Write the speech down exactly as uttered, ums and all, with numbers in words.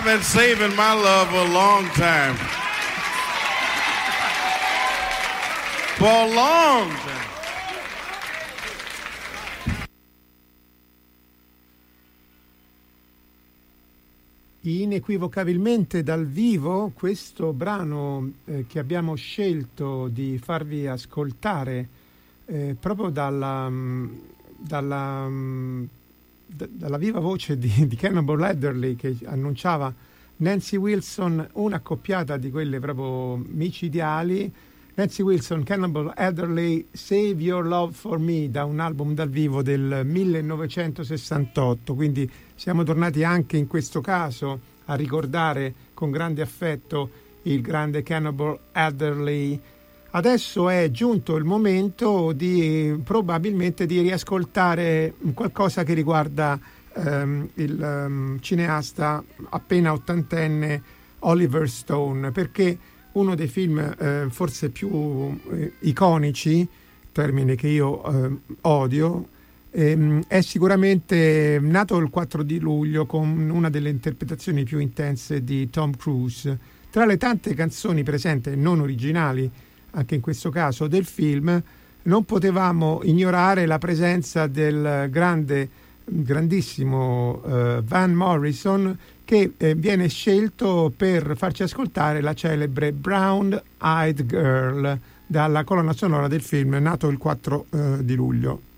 I've been saving my love for a long time. For a long time. Inequivocabilmente dal vivo questo brano eh, che abbiamo scelto di farvi ascoltare eh, proprio dalla, dalla, d- dalla viva voce di, di Cannonball Adderley, che annunciava Nancy Wilson, una accoppiata di quelle proprio micidiali. Nancy Wilson, Cannonball Adderley, Save Your Love for Me, da un album dal vivo del millenovecentosessantotto, quindi siamo tornati anche in questo caso a ricordare con grande affetto il grande Cannonball Adderley. Adesso è giunto il momento di probabilmente di riascoltare qualcosa che riguarda ehm, il um, cineasta appena ottantenne Oliver Stone, perché uno dei film eh, forse più eh, iconici, termine che io eh, odio, ehm, è sicuramente nato il quattro di luglio con una delle interpretazioni più intense di Tom Cruise. Tra le tante canzoni presenti e non originali, anche in questo caso, del film, non potevamo ignorare la presenza del grande, grandissimo eh, Van Morrison, che eh, viene scelto per farci ascoltare la celebre Brown Eyed Girl dalla colonna sonora del film nato il quattro eh, di luglio.